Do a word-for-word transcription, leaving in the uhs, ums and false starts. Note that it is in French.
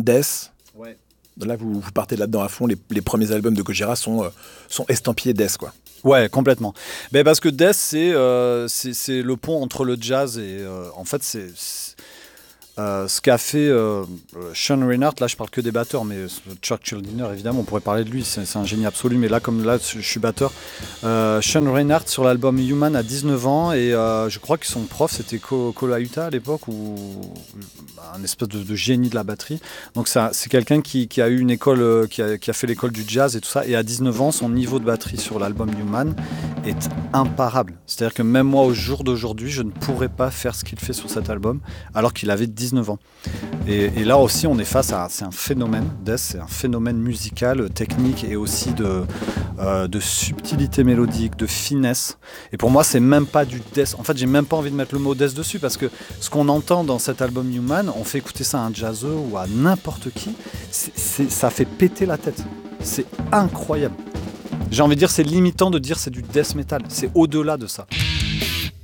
death. Ouais. Là, vous, vous partez là-dedans à fond. Les, les premiers albums de Gojira sont, euh, sont estampillés death, quoi. Ouais, complètement. Mais parce que death, c'est, euh, c'est, c'est le pont entre le jazz et... Euh, en fait, c'est... c'est Euh, ce qu'a fait euh, Sean Reinhardt, là je parle que des batteurs, mais Chuck Schuldiner évidemment, on pourrait parler de lui, c'est, c'est un génie absolu, mais là comme là je suis batteur, euh, Sean Reinhardt sur l'album Human a dix-neuf ans et euh, je crois que son prof c'était Ko, Ko Lauta à l'époque, ou un espèce de, de génie de la batterie, donc ça, c'est quelqu'un qui, qui a eu une école, euh, qui, a, qui a fait l'école du jazz et tout ça, et à dix-neuf ans son niveau de batterie sur l'album Human est imparable, c'est-à-dire que même moi au jour d'aujourd'hui je ne pourrais pas faire ce qu'il fait sur cet album alors qu'il avait dix-neuf ans. Et, et là aussi, on est face à... C'est un phénomène, death, c'est un phénomène musical, technique et aussi de, euh, de subtilité mélodique, de finesse. Et pour moi, c'est même pas du death. En fait, j'ai même pas envie de mettre le mot death dessus parce que ce qu'on entend dans cet album Human, on fait écouter ça à un jazzeux ou à n'importe qui, c'est, c'est, ça fait péter la tête. C'est incroyable. J'ai envie de dire, c'est limitant de dire c'est du death metal. C'est au-delà de ça.